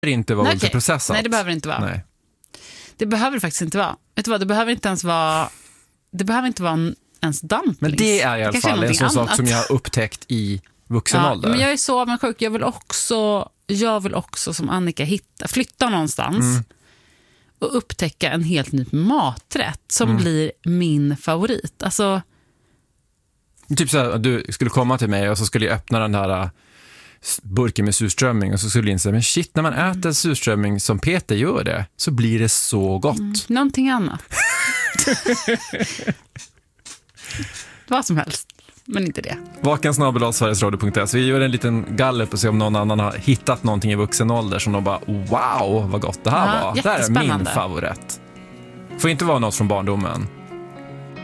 inte vara ultraprocessat. Nej, det behöver inte vara. Nej. Det behöver det faktiskt inte vara. Vet du vad, det behöver inte ens vara ens dumplings. Men det är i alla fall en sån sak som jag har upptäckt i vuxen ålder. Men jag är så avundsjuk. Jag vill också som Annika flytta någonstans och upptäcka en helt ny maträtt som blir min favorit. Alltså typ så här, du skulle komma till mig och så skulle jag öppna den här burken med surströmming och så skulle jag inse, men shit, när man äter surströmming som Peter gör det, så blir det så gott. Någonting annat. Vad som helst, men inte det. Vaken@sverigesradio.se. Vi gör en liten gallup och se om någon annan har hittat någonting i vuxen ålder som de bara, wow, vad gott det här var. Det här är min favorit. Får inte vara något från barndomen.